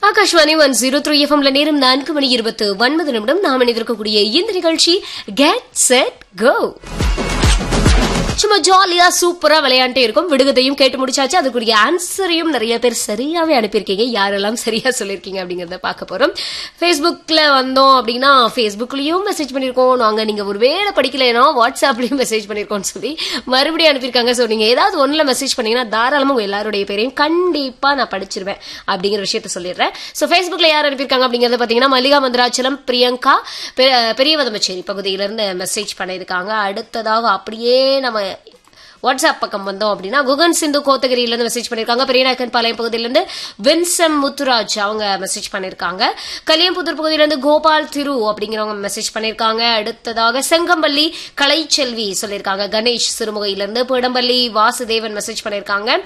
ஆகாஷ்வாணி 103 எஃப்எம்ல நேரம் 4:29 நாம் இணைந்திருக்கக்கூடிய இந்த நிகழ்ச்சி கெட் செட் கோ. சும்மா ஜாலியா சூப்பரா விளையாண்டே இருக்கும். விடுகதையும் கேட்டு முடிச்சாச்சு. அதுக்குரிய ஆன்சரையும் நிறைய பேர் சரியாவே அனுப்பியிருக்கீங்க. யாரெல்லாம் சரியா சொல்லிருக்கீங்க அப்படிங்கறத பார்க்க போறோம். Facebookல வந்தோம் அப்படின்னா Facebookலயும் மெசேஜ் பண்ணிருக்கோம். நாங்க நீங்க ஒருவேளை படிக்கலைன்னா வாட்ஸ்அப்லயும் மெசேஜ் பண்ணிருக்கோம்னு சொல்லி மறுபடியும் அனுப்பியிருக்காங்க. சோ நீங்க ஏதாவது ஒண்ணுல மெசேஜ் பண்ணீங்கன்னா தாராளமா உங்க எல்லாருடைய பேரையும் கண்டிப்பா நான் படிச்சிருவேன் அப்படிங்கிற விஷயத்த சொல்லிடுறேன். சோ Facebookல யார் அனுப்பியிருக்காங்க அப்படிங்கறத பாத்தீங்கன்னா மல்லிகா மந்திராச்சலம் பிரியங்கா பெரியவதமச்சேரி பகுதியிலிருந்து மெசேஜ் பண்ணிருக்காங்க. அடுத்ததாக அப்படியே நம்ம வாட்ஸ்அப் பக்கம் வந்தோம் அப்படின்னா குகன் சிந்து கோத்தகிரியில இருந்து மெசேஜ் பண்ணிருக்காங்க. பெரியநாயக்கன் பாளையம் பகுதியிலிருந்து வின்சம் முத்துராஜ் அவங்க மெசேஜ் பண்ணிருக்காங்க. கலியம்புத்தூர் பகுதியிலிருந்து கோபால் திரு அப்படிங்கிறவங்க மெசேஜ் பண்ணிருக்காங்க. அடுத்ததாக செங்கம்பள்ளி கலைச்செல்வி சொல்லிருக்காங்க. கணேஷ் சிறுமுகையிலிருந்து பிடம்பள்ளி வாசுதேவன் மெசேஜ் பண்ணிருக்காங்க.